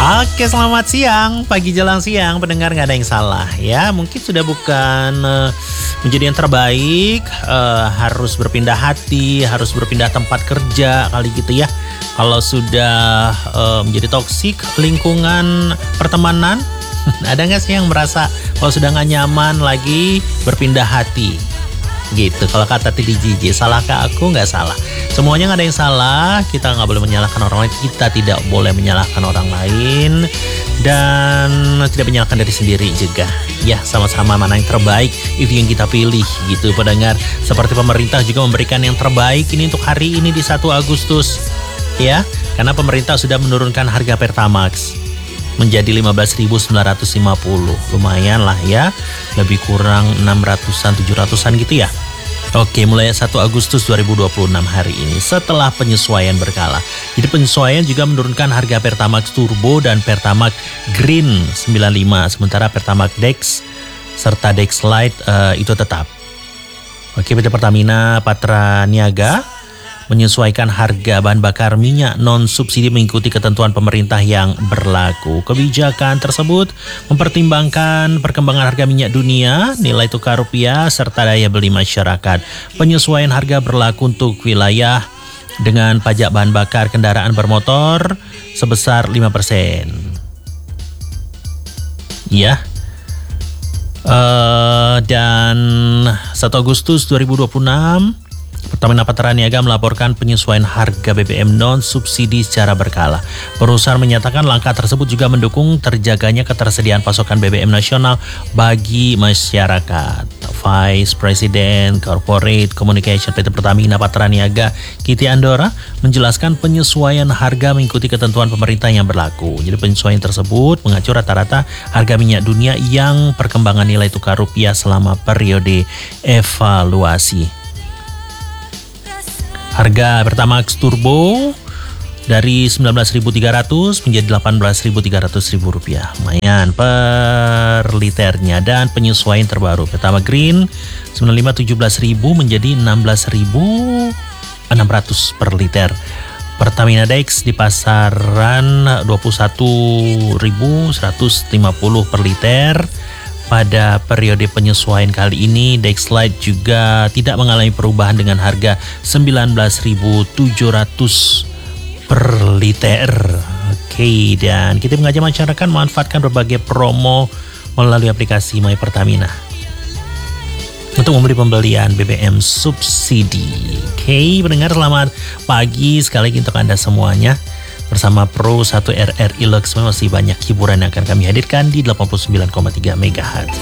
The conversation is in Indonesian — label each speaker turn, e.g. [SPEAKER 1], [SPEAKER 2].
[SPEAKER 1] Oke, selamat siang, pagi jelang siang, pendengar nggak ada yang salah ya. Mungkin sudah bukan menjadi yang terbaik, harus berpindah hati, harus berpindah tempat kerja kali gitu ya. Kalau sudah menjadi toksik lingkungan pertemanan, ada nggak sih yang merasa kalau sudah nggak nyaman lagi berpindah hati? Gitu, kalau kata Titi DJ, salahkah aku? Nggak salah. Semuanya nggak ada yang salah, kita nggak boleh menyalahkan orang lain, kita tidak boleh menyalahkan orang lain, dan tidak menyalahkan diri sendiri juga. Ya, sama-sama mana yang terbaik, itu yang kita pilih gitu, pendengar. Seperti pemerintah juga memberikan yang terbaik ini untuk hari ini di 1 Agustus. Ya, karena pemerintah sudah menurunkan harga Pertamax menjadi 15.950. Lumayan lah ya, lebih kurang 600-an, 700-an gitu ya. Oke, mulai 1 Agustus 2026 hari ini setelah penyesuaian berkala. Jadi penyesuaian juga menurunkan harga Pertamax Turbo dan Pertamax Green 95. Sementara Pertamax Dex serta Dex Lite itu tetap. Oke, PT Pertamina Patra Niaga menyesuaikan harga bahan bakar minyak non-subsidi mengikuti ketentuan pemerintah yang berlaku. Kebijakan tersebut mempertimbangkan perkembangan harga minyak dunia, nilai tukar rupiah, serta daya beli masyarakat. Penyesuaian harga berlaku untuk wilayah dengan pajak bahan bakar kendaraan bermotor sebesar 5%. Ya. Dan 1 Agustus 2026 Pertamina Patra Niaga melaporkan penyesuaian harga BBM non-subsidi secara berkala. Perusahaan menyatakan langkah tersebut juga mendukung terjaganya ketersediaan pasokan BBM nasional bagi masyarakat. Vice President Corporate Communication PT Pertamina Patra Niaga, Kiti Andora, menjelaskan penyesuaian harga mengikuti ketentuan pemerintah yang berlaku. Jadi penyesuaian tersebut mengacu rata-rata harga minyak dunia yang perkembangan nilai tukar rupiah selama periode evaluasi. Harga Pertamax Turbo dari 19.300 menjadi 18.300 rupiah. Lumayan per liternya. Dan penyesuaian terbaru Pertamax Green 95 17.000 menjadi 16.600 per liter. Pertamina Dex di pasaran 21.150 per liter. Pada periode penyesuaian kali ini, Dex Lite juga tidak mengalami perubahan dengan harga 19.700 per liter. Oke, dan kita mengajak masyarakat memanfaatkan berbagai promo melalui aplikasi My Pertamina untuk membeli pembelian BBM subsidi. Oke, pendengar, selamat pagi sekali lagi untuk Anda semuanya. Bersama Pro 1 RRI Lux masih banyak hiburan yang akan kami hadirkan di 89,3 MHz.